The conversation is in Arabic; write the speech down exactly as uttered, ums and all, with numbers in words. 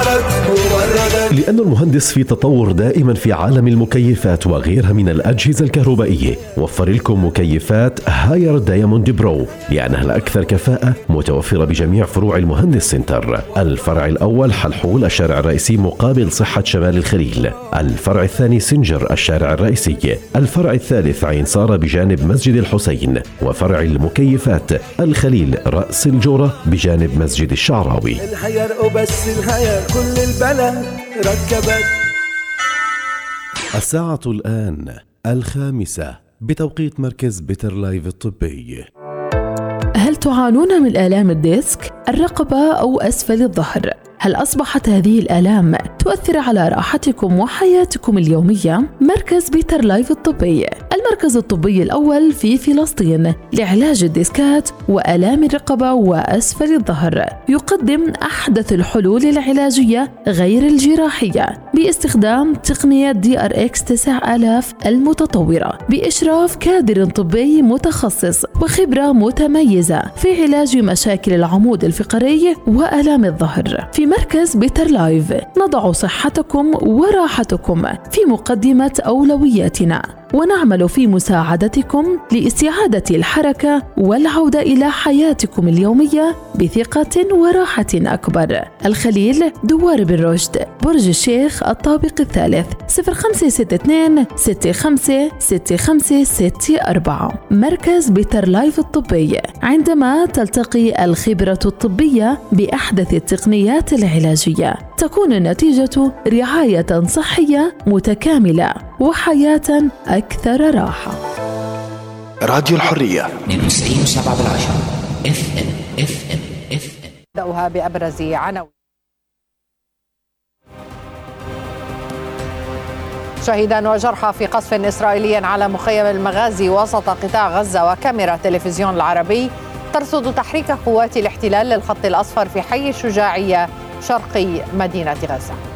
لأن المهندس في تطور دائما في عالم المكيفات وغيرها من الأجهزة الكهربائية. وفر لكم مكيفات هاير دايموند برو لأنها الأكثر كفاءة، متوفرة بجميع فروع المهندس سنتر. الفرع الأول حلحول الشارع الرئيسي مقابل صحة شمال الخليل، الفرع الثاني سنجر الشارع الرئيسي، الفرع الثالث عين سارة بجانب مسجد الحسين، وفرع المكيفات الخليل رأس الجورة بجانب مسجد الشعراوي. الهير وبس الهير كل البلد ركبت. الساعة الآن الخامسة بتوقيت مركز بيتر لايف الطبي. هل تعانون من آلام الديسك، الرقبة أو أسفل الظهر؟ هل أصبحت هذه الآلام تؤثر على راحتكم وحياتكم اليومية؟ مركز بيتر لايف الطبي، المركز الطبي الأول في فلسطين لعلاج الديسكات وآلام الرقبة وأسفل الظهر، يقدم أحدث الحلول العلاجية غير الجراحية باستخدام تقنية دي ار اكس تسعة آلاف المتطورة بإشراف كادر طبي متخصص وخبرة متميزة في علاج مشاكل العمود الفقري وآلام الظهر. في مركز بيتر لايف نضع صحتكم وراحتكم في مقدمة أولوياتنا، ونعمل في مساعدتكم لاستعادة الحركة والعودة إلى حياتكم اليومية بثقة وراحة أكبر. الخليل، دوار بن رشد، برج الشيخ، الطابق الثالث، صفر خمسة ستة اثنين ستة خمسة ستة خمسة ستة أربعة. مركز بيتر لايف الطبي، عندما تلتقي الخبرة الطبية بأحدث التقنيات العلاجية تكون النتيجة رعاية صحية متكاملة وحياة أكثر راحة. راديو الحرية اثنين وتسعين فاصلة سبعة بالعشرة اف ام اف ام اف ام. نبدأها بأبرز عناوين. شهيدا وجرحى في قصف إسرائيلي على مخيم المغازي وسط قطاع غزة، وكاميرا تلفزيون العربي ترصد تحريك قوات الاحتلال للخط الأصفر في حي الشجاعية شرقي مدينة غزة.